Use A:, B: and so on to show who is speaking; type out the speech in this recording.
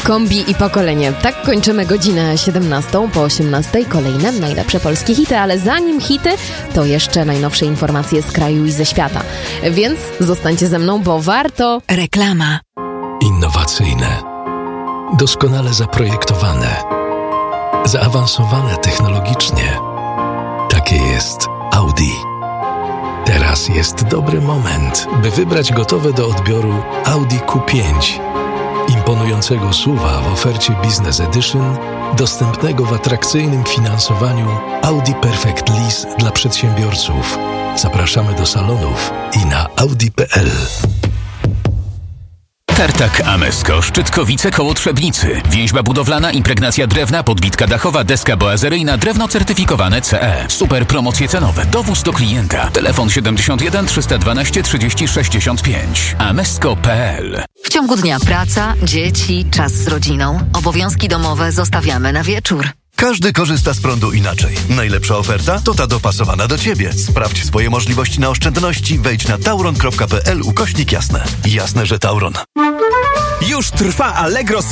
A: Kombi i pokolenie. Tak kończymy godzinę 17. Po 18. Kolejne najlepsze polskie hity, ale zanim hity, to jeszcze najnowsze informacje z kraju i ze świata. Więc zostańcie ze mną, bo warto.
B: Reklama.
C: Innowacyjne, doskonale zaprojektowane, zaawansowane technologicznie. Takie jest Audi. Teraz jest dobry moment, by wybrać gotowe do odbioru Audi Q5. Imponującego SUV-a w ofercie Business Edition, dostępnego w atrakcyjnym finansowaniu Audi Perfect Lease dla przedsiębiorców. Zapraszamy do salonów i na audi.pl.
D: Tartak Amesko, Szczytkowice koło Trzebnicy. Więźba budowlana, impregnacja drewna, podbitka dachowa, deska boazeryjna, drewno certyfikowane CE. Super promocje cenowe, dowóz do klienta. Telefon 71 312 30 65. amesko.pl.
B: W ciągu dnia praca, dzieci, czas z rodziną. Obowiązki domowe zostawiamy na wieczór.
E: Każdy korzysta z prądu inaczej. Najlepsza oferta to ta dopasowana do Ciebie. Sprawdź swoje możliwości na oszczędności. Wejdź na tauron.pl/jasne. Jasne, że Tauron.
F: Już trwa Allegro